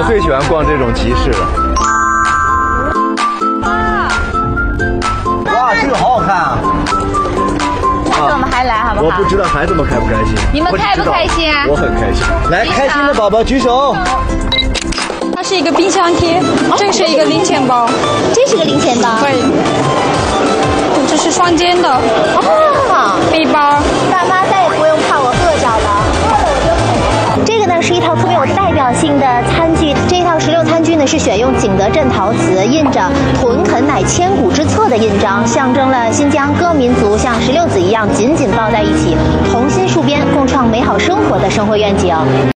最喜欢逛这种集市了。哇，这个好好看啊！ 下次我们还来好不好？ 我不知道孩子们开不开心。 你们开不开心啊？ 我很开心。来，开心的宝宝举手。 它是一个冰箱贴，这是一个零钱包， 这是个零钱包。 对，这是双肩的背包。 爸妈再也不用怕我饿着了。这个呢是一套特别有代表性的餐具，这一套16餐具呢是选用景德镇陶瓷，印着“屯垦乃千古之策”的印章，象征了新疆各民族像石榴籽一样紧紧抱在一起，同心戍边，共创美好生活的生活愿景。